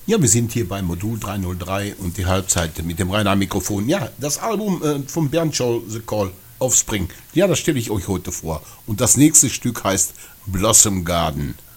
Ja, wir sind hier bei Modul 303 und die Halbzeit mit dem Rainer Mikrofon. Ja, das Album von Bernd Scholl, The Call, Offspring. Ja, das stelle ich euch heute vor. Und das nächste Stück heißt Blossom Garden.